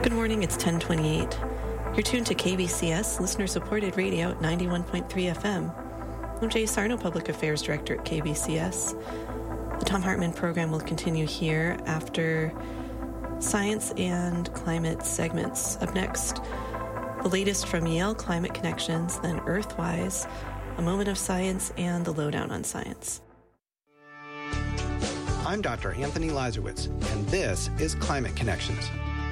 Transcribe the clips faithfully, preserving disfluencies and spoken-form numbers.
Good morning, it's ten twenty-eight. You're tuned to K B C S, listener-supported radio at ninety-one point three F M. I'm Jay Sarno, Public Affairs Director at K B C S. The Thom Hartmann program will continue here after science and climate segments. Up next, the latest from Yale Climate Connections, then Earthwise, a moment of science, and the lowdown on science. I'm Doctor Anthony Lazarowitz, and this is Climate Connections.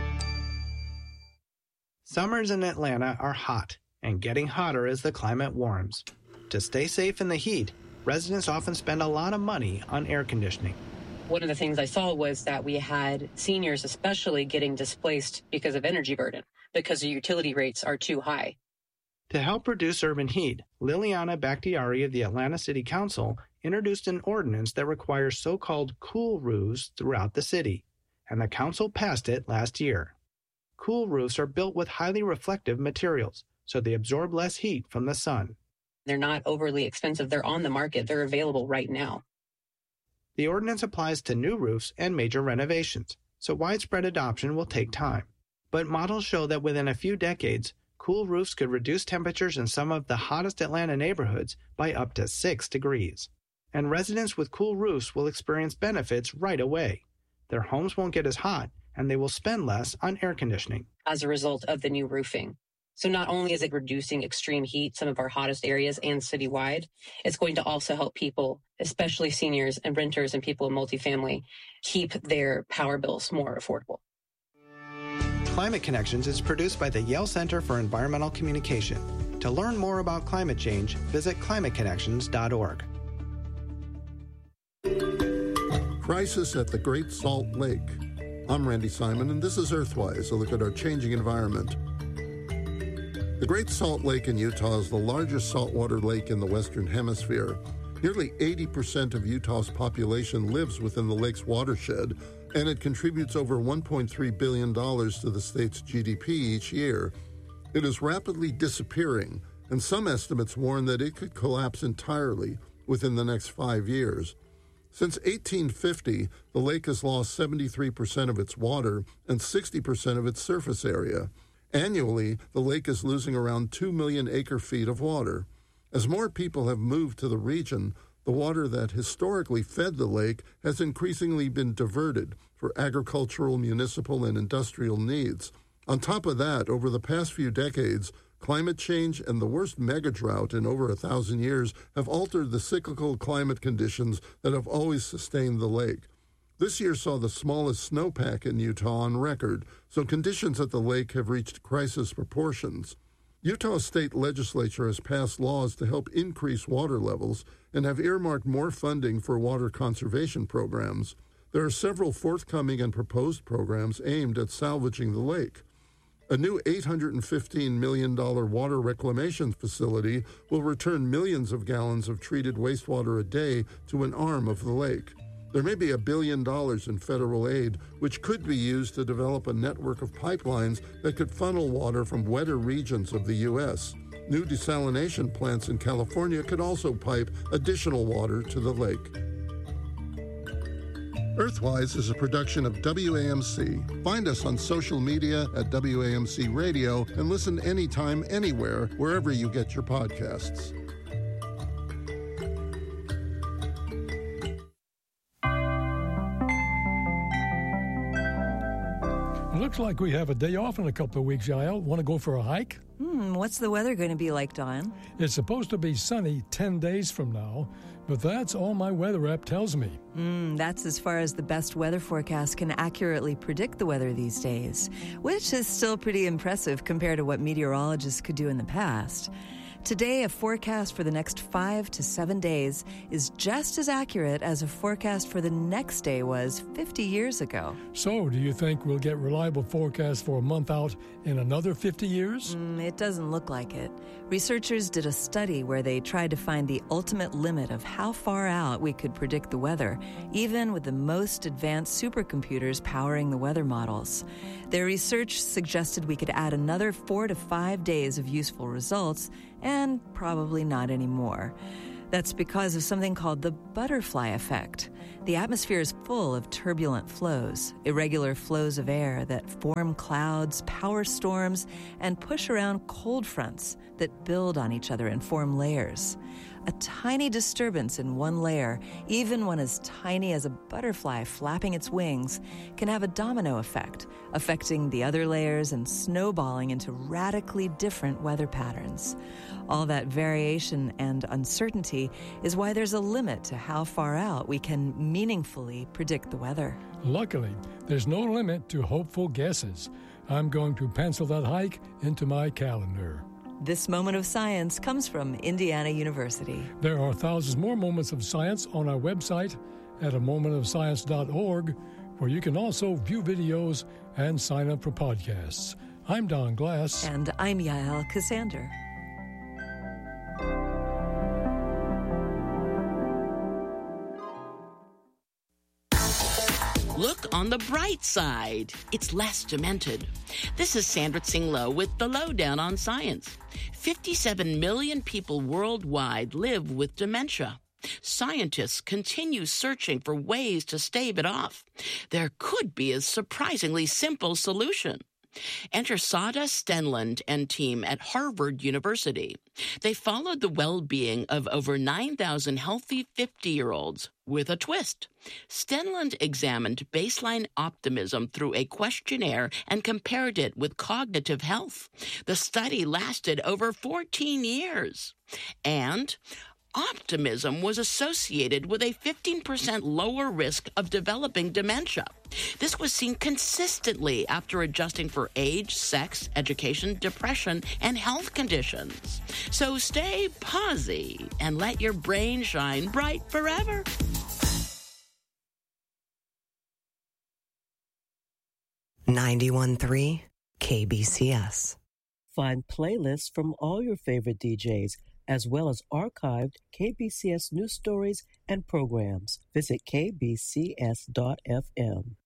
Summers in Atlanta are hot, and getting hotter as the climate warms. To stay safe in the heat, residents often spend a lot of money on air conditioning. One of the things I saw was that we had seniors especially getting displaced because of energy burden, because the utility rates are too high. To help reduce urban heat, Liliana Bakhtiari of the Atlanta City Council introduced an ordinance that requires so-called cool roofs throughout the city, and the council passed it last year. Cool roofs are built with highly reflective materials, so they absorb less heat from the sun. They're not overly expensive. They're on the market. They're available right now. The ordinance applies to new roofs and major renovations, so widespread adoption will take time. But models show that within a few decades, cool roofs could reduce temperatures in some of the hottest Atlanta neighborhoods by up to six degrees. And residents with cool roofs will experience benefits right away. Their homes won't get as hot, and they will spend less on air conditioning. As a result of the new roofing. So not only is it reducing extreme heat, some of our hottest areas and citywide, it's going to also help people, especially seniors and renters and people in multifamily, keep their power bills more affordable. Climate Connections is produced by the Yale Center for Environmental Communication. To learn more about climate change, visit climate connections dot org. Crisis at the Great Salt Lake. I'm Randy Simon, and this is Earthwise, a look at our changing environment. The Great Salt Lake in Utah is the largest saltwater lake in the Western Hemisphere. Nearly eighty percent of Utah's population lives within the lake's watershed, and it contributes over one point three billion dollars to the state's G D P each year. It is rapidly disappearing, and some estimates warn that it could collapse entirely within the next five years. Since eighteen fifty, the lake has lost seventy-three percent of its water and sixty percent of its surface area. Annually, the lake is losing around two million acre-feet of water. As more people have moved to the region, the water that historically fed the lake has increasingly been diverted for agricultural, municipal, and industrial needs. On top of that, over the past few decades, climate change and the worst mega-drought in over a thousand years have altered the cyclical climate conditions that have always sustained the lake. This year saw the smallest snowpack in Utah on record, so conditions at the lake have reached crisis proportions. Utah's state legislature has passed laws to help increase water levels and have earmarked more funding for water conservation programs. There are several forthcoming and proposed programs aimed at salvaging the lake. A new eight hundred fifteen million dollars water reclamation facility will return millions of gallons of treated wastewater a day to an arm of the lake. There may be a billion dollars in federal aid, which could be used to develop a network of pipelines that could funnel water from wetter regions of the U S. New desalination plants in California could also pipe additional water to the lake. Earthwise is a production of W A M C. Find us on social media at W A M C Radio and listen anytime, anywhere, wherever you get your podcasts. Looks like we have a day off in a couple of weeks, Yael. Want to go for a hike? Hmm, what's the weather going to be like, Don? It's supposed to be sunny ten days from now, but that's all my weather app tells me. Hmm, that's as far as the best weather forecast can accurately predict the weather these days, which is still pretty impressive compared to what meteorologists could do in the past. Today, a forecast for the next five to seven days is just as accurate as a forecast for the next day was fifty years ago. So, do you think we'll get reliable forecasts for a month out in another fifty years? Mm, it doesn't look like it. Researchers did a study where they tried to find the ultimate limit of how far out we could predict the weather, even with the most advanced supercomputers powering the weather models. Their research suggested we could add another four to five days of useful results, and probably not anymore. That's because of something called the butterfly effect. The atmosphere is full of turbulent flows, irregular flows of air that form clouds, power storms, and push around cold fronts that build on each other and form layers. A tiny disturbance in one layer, even one as tiny as a butterfly flapping its wings, can have a domino effect, affecting the other layers and snowballing into radically different weather patterns. All that variation and uncertainty is why there's a limit to how far out we can meaningfully predict the weather. Luckily, there's no limit to hopeful guesses. I'm going to pencil that hike into my calendar. This moment of science comes from Indiana University. There are thousands more moments of science on our website at a moment of science dot org, where you can also view videos and sign up for podcasts. I'm Don Glass. And I'm Yael Cassander. Look on the bright side. It's less demented. This is Sandra Tsing Loh with the Lowdown on Science. fifty-seven million people worldwide live with dementia. Scientists continue searching for ways to stave it off. There could be a surprisingly simple solution. Enter Sada Stenlund and team at Harvard University. They followed the well-being of over nine thousand healthy fifty-year-olds with a twist. Stenlund examined baseline optimism through a questionnaire and compared it with cognitive health. The study lasted over fourteen years. And optimism was associated with a fifteen percent lower risk of developing dementia. This was seen consistently after adjusting for age, sex, education, depression, and health conditions. So stay posy and let your brain shine bright forever. ninety-one point three K B C S. Find playlists from all your favorite D Js, as well as archived K B C S news stories and programs. Visit K B C S dot F M.